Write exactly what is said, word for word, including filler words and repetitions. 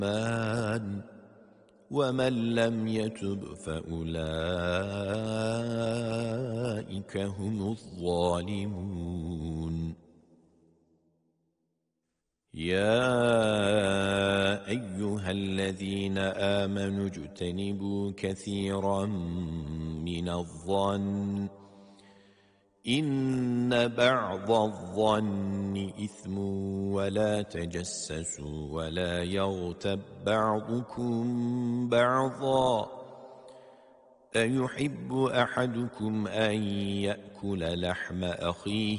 الرحمن ومن لم يتب فأولئك هم الظالمون يا أيها الذين آمنوا اجتنبوا كثيرا من الظن إن بعض الظن إثم ولا تجسسوا ولا يغتب بعضكم بعضا أيحب أحدكم أن يأكل لحم أخيه